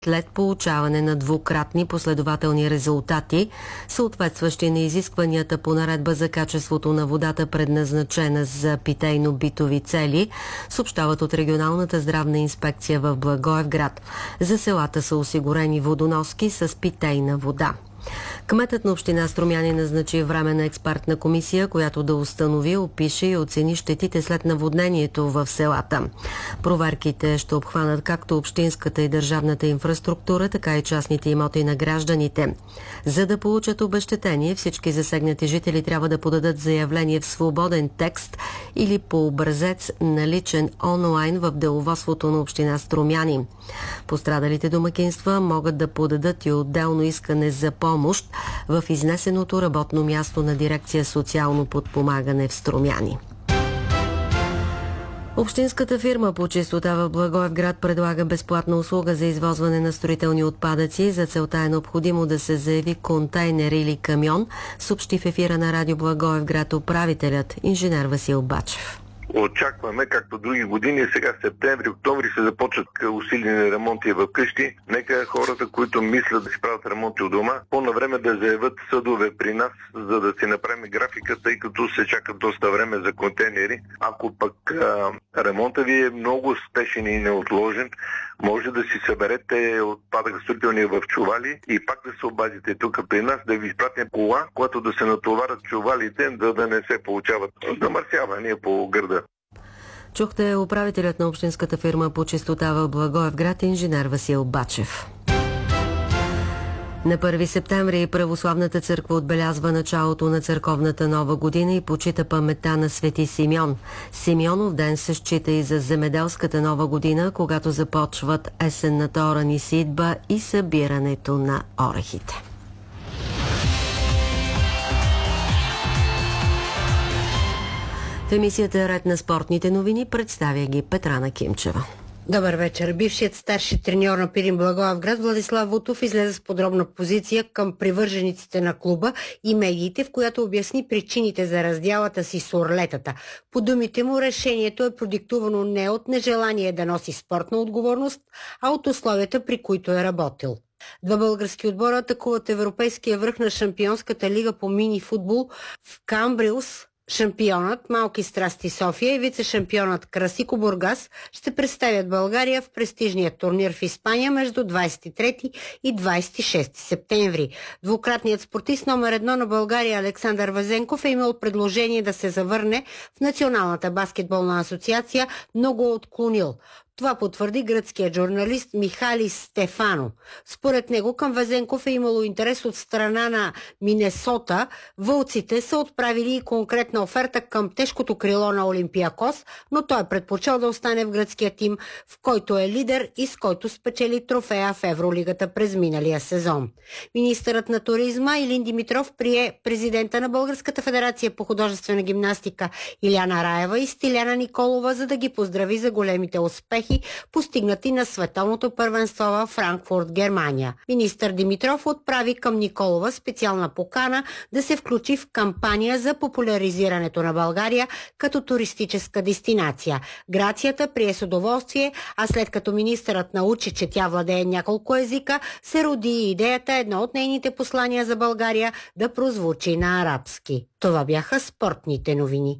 след получаване на двукратни последователни резултати, съответстващи на изискванията по наредба за качеството на водата, предназначена за питейно-битови цели, съобщават от регионалната здравна инспекция в Благоевград. За селата са осигурени водоноски с питейна вода. Кметът на община Струмяни назначи временна експертна комисия, която да установи, опише и оцени щетите след наводнението в селата. Проверките ще обхванат както общинската и държавната инфраструктура, така и частните имоти на гражданите. За да получат обезщетение, всички засегнати жители трябва да подадат заявление в свободен текст или по образец, наличен онлайн в деловодството на община Струмяни. Пострадалите домакинства могат да подадат и отделно искане за помощ в изнесеното работно място на дирекция социално подпомагане в Струмяни. Общинската фирма по чистота в Благоевград предлага безплатна услуга за извозване на строителни отпадъци. За целта е необходимо да се заяви контейнер или камион, съобщи в ефира на радио Благоевград управителят инженер Васил Бачев. Очакваме, както други години, сега септември, октомври се започват усилени ремонти в къщи. Нека хората, които мислят да си правят ремонти у дома, по-навреме да заявят съдове при нас, за да си направим графика, тъй като се чака доста време за контейнери. Ако пък ремонта ви е много спешен и неотложен, може да си съберете отпадък строителния в чували и пак да се обадите тук при нас, да ви изпратим кола, която да се натоварят чувалите, да не се получават замърсявания по града. Чухте управителят на общинската фирма по чистота в Благоевград инженер Васил Бачев. На 1 септември Православната църква отбелязва началото на църковната нова година и почита паметта на Свети Симеон. Симеонов ден се счита и за земеделската нова година, когато започват есенната оран и ситба и събирането на орехите. В емисията "Ред на спортните новини" представя ги Петрана Кимчева. Добър вечер. Бившият старши треньор на Пирин Благоевград Владислав Вутов излезе с подробна позиция към привържениците на клуба и медиите, в която обясни причините за раздялата си с орлетата. По думите му, решението е продиктувано не от нежелание да носи спортна отговорност, а от условията, при които е работил. Два български отбора атакуват европейския връх на Шампионската лига по мини-футбол в Камбрилс. Шампионът Малки страсти София и вице-шампионът Красико Бургас ще представят България в престижния турнир в Испания между 23 и 26 септември. Двукратният спортист номер 1 на България Александър Везенков е имал предложение да се завърне в Националната баскетболна асоциация, но го отклонил. Това потвърди гръцкият журналист Михалис Стефано. Според него към Везенков е имало интерес от страна на Минесота. Вълците са отправили и конкретна оферта към тежкото крило на Олимпиакос, но той е предпочел да остане в гръцкия тим, в който е лидер и с който спечели трофея в Евролигата през миналия сезон. Министърът на туризма Илин Димитров прие президента на Българската федерация по художествена гимнастика Иляна Раева и Стиляна Николова, за да ги поздрави за големите успехи, постигнати на световното първенство във Франкфурт, Германия. Министър Димитров отправи към Николова специална покана да се включи в кампания за популяризирането на България като туристическа дестинация. Грацията прие с удоволствие, а след като министърът научи, че тя владее няколко езика, се роди идеята едно от нейните послания за България да прозвучи на арабски. Това бяха спортните новини.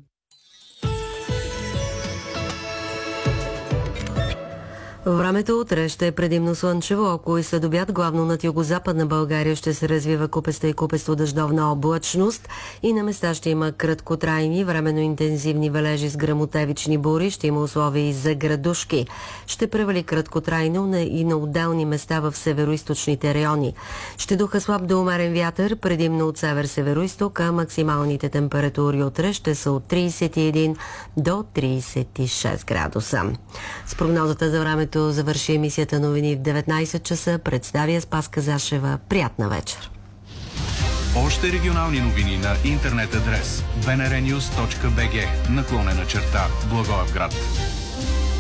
Времето утре ще е предимно слънчево, около и следобед, главно над югозападна България ще се развива купеста и купесто дъждовна облачност и на места ще има краткотрайни, временно интензивни валежи с гръмотевични бури, ще има условия и за градушки. Ще превали краткотрайно и на отделни места в североизточните райони. Ще духа слаб до умерен вятър, предимно от север-североизток, а максималните температури утре ще са от 31 до 36 градуса. С прогнозата за времето завърши емисията новини в 19 часа. Представя Спаска Зашева. Приятна вечер. Още регионални новини на интернет адрес bnrnews.bg /Благоевград.